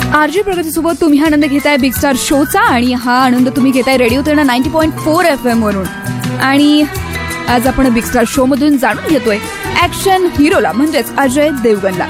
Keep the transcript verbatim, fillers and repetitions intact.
RJ प्रगतीसोबत तुम्ही आनंद घेताय big star शोचा आणि हा आनंद तुम्ही घेताय radio Terna ninety point four F M वरून. आणि आज आपण बिग स्टार शो मधून जाणून घेतोय ऍक्शन हिरोला म्हणजेच अजय देवगणला.